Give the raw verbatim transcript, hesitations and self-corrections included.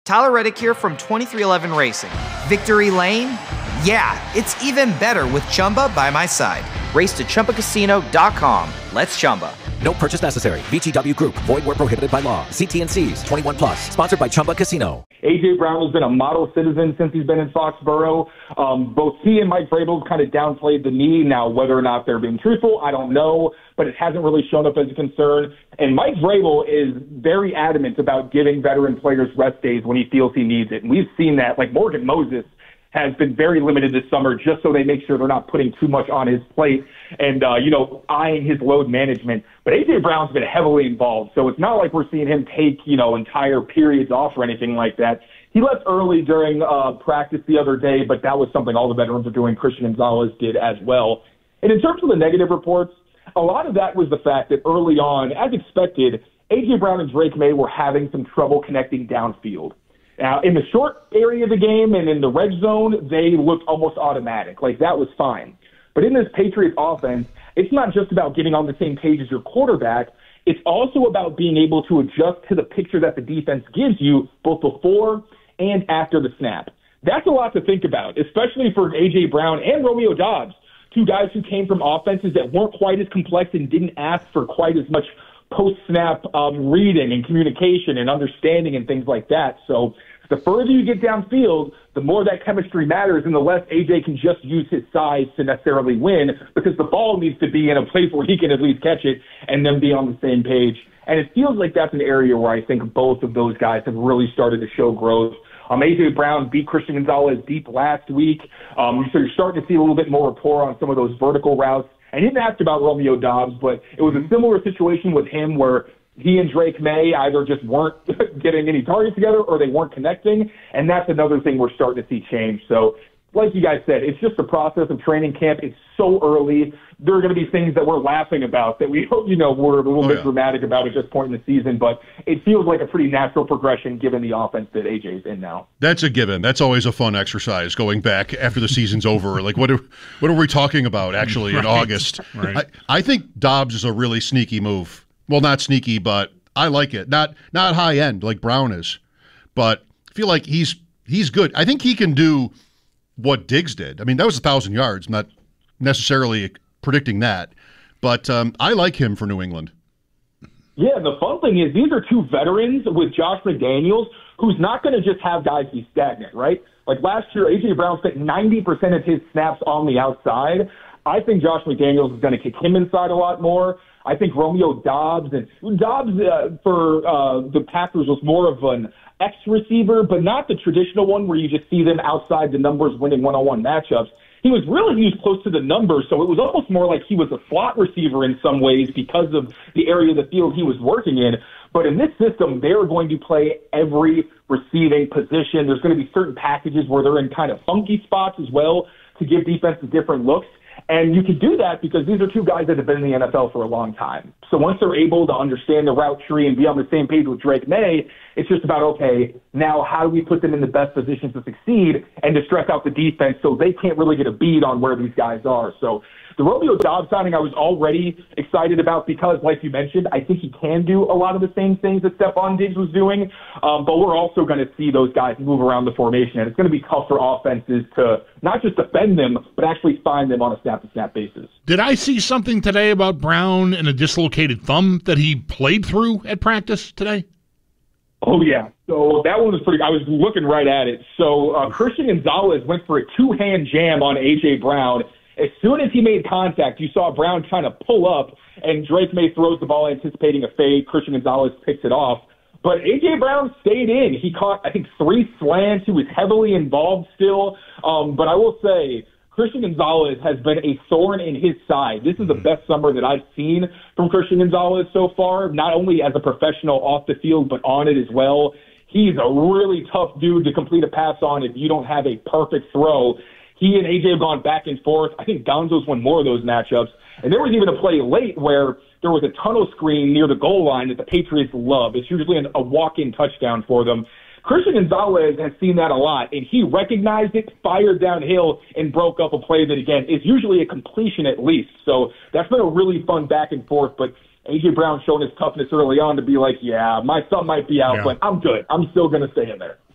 Tyler Reddick here from twenty-three eleven Racing. Victory Lane? Yeah, it's even better with Chumba by my side. Race to Chumba Casino dot com. Let's Chumba. No purchase necessary. V G W Group. Void where prohibited by law. See T and C's. twenty-one plus. Sponsored by Chumba Casino. A J. Brown has been a model citizen since he's been in Foxborough. Um, both he and Mike Vrabel kind of downplayed the knee. Now, whether or not they're being truthful, I don't know, but it hasn't really shown up as a concern. And Mike Vrabel is very adamant about giving veteran players rest days when he feels he needs it. And we've seen that. Like Morgan Moses has been very limited this summer just so they make sure they're not putting too much on his plate and, uh, you know, eyeing his load management. But A J. Brown's been heavily involved, so it's not like we're seeing him take, you know, entire periods off or anything like that. He left early during uh, practice the other day, but that was something all the veterans are doing. Christian Gonzalez did as well. And in terms of the negative reports, a lot of that was the fact that early on, as expected, A J. Brown and Drake May were having some trouble connecting downfield. Now, in the short area of the game and in the red zone, they looked almost automatic. Like, that was fine. But in this Patriots offense, it's not just about getting on the same page as your quarterback. It's also about being able to adjust to the picture that the defense gives you both before and after the snap. That's a lot to think about, especially for A J. Brown and Romeo Doubs, two guys who came from offenses that weren't quite as complex and didn't ask for quite as much post-snap um, reading and communication and understanding and things like that. So the further you get downfield, the more that chemistry matters and the less A J can just use his size to necessarily win because the ball needs to be in a place where he can at least catch it and then be on the same page. And it feels like that's an area where I think both of those guys have really started to show growth. Um, A J. Brown beat Christian Gonzalez deep last week, um, so you're starting to see a little bit more rapport on some of those vertical routes. And you didn't ask about Romeo Doubs, but it was a similar situation with him where he and Drake May either just weren't getting any targets together or they weren't connecting, and that's another thing we're starting to see change. So like you guys said, it's just the process of training camp. It's so early. There are going to be things that we're laughing about that we hope, you know, we're a little oh, bit yeah. dramatic about at this point in the season, but it feels like a pretty natural progression given the offense that A J's in now. That's a given. That's always a fun exercise going back after the season's over. Like, what are, what are we talking about actually in right. August? Right. I, I think Doubs is a really sneaky move. Well, not sneaky, but I like it. Not not high end like Brown is, but I feel like he's he's good. I think he can do what Diggs did. I mean, that was a thousand yards. I'm not necessarily predicting that, but um, I like him for New England. Yeah, the fun thing is these are two veterans with Josh McDaniels, who's not going to just have guys be stagnant, right? Like last year, A J. Brown spent ninety percent of his snaps on the outside. I think Josh McDaniels is going to kick him inside a lot more. I think Romeo Doubs, and Doubs uh, for uh, the Packers was more of an X receiver, but not the traditional one where you just see them outside the numbers winning one-on-one matchups. He was really used close to the numbers, so it was almost more like he was a slot receiver in some ways because of the area of the field he was working in. But in this system, they are going to play every receiving position. There's going to be certain packages where they're in kind of funky spots as well to give defenses different looks. And you can do that because these are two guys that have been in the N F L for a long time. So once they're able to understand the route tree and be on the same page with Drake May, it's just about, okay, now how do we put them in the best position to succeed and to stress out the defense so they can't really get a bead on where these guys are. So the Romeo Doubs signing I was already excited about because, like you mentioned, I think he can do a lot of the same things that Stephon Diggs was doing, um, but we're also going to see those guys move around the formation, and it's going to be tough for offenses to not just defend them, but actually find them on a snap-to-snap basis. Did I see something today about Brown and a dislocated thumb that he played through at practice today? Oh, yeah. So that one was pretty – I was looking right at it. So uh, Christian Gonzalez went for a two-hand jam on A J. Brown. As soon as he made contact, you saw Brown trying to pull up, and Drake May throws the ball anticipating a fade. Christian Gonzalez picks it off. But A J. Brown stayed in. He caught, I think, three slants. He was heavily involved still. Um, but I will say Christian Gonzalez has been a thorn in his side. This is the best summer that I've seen from Christian Gonzalez so far, not only as a professional off the field, but on it as well. He's a really tough dude to complete a pass on if you don't have a perfect throw. He and A J have gone back and forth. I think Gonzo's won more of those matchups. And there was even a play late where there was a tunnel screen near the goal line that the Patriots love. It's usually a walk-in touchdown for them. Christian Gonzalez has seen that a lot, and he recognized it, fired downhill, and broke up a play that, again, is usually a completion at least. So that's been a really fun back and forth. But A J. Brown showing his toughness early on to be like, yeah, my thumb might be out, yeah. but I'm good. I'm still going to stay in there.